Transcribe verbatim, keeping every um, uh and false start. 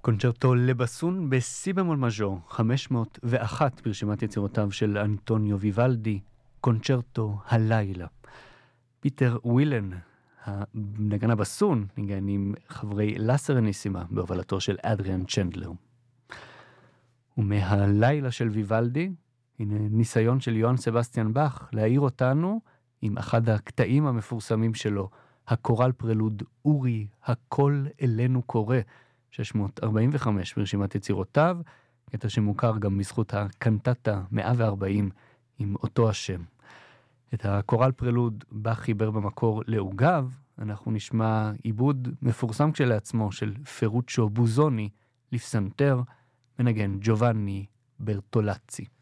קונצ'רטו לבסון בסי במול מז'ור, חמש מאות ואחת ברשימת יצירותיו של אנטוניו ויוולדי, קונצ'רטו הלילה. פיטר ווילן, הנגן הבסון, ניגן עם חברי לסרניסימה בהובלתו של אדריאן צ'נדלר. ומהלילה של ויוולדי, הנה ניסיון של יוהאן סבסטיאן באך להעיר אותנו עם אחד הקטעים המפורסמים שלו, הקורל פרלוד אורי, הכל אלינו קורא, שש מאות ארבעים וחמש ברשימת יצירותיו, קטע שמוכר גם בזכות הקנטטה מאה וארבעים עם אותו השם. את הקורל פרלוד באך חיבר במקור לעוגב, אנחנו נשמע עיבוד מפורסם כשלעצמו של פרוצ'ו בוזוני לפסנתר, מנגן ג'ובאני ברטולצי.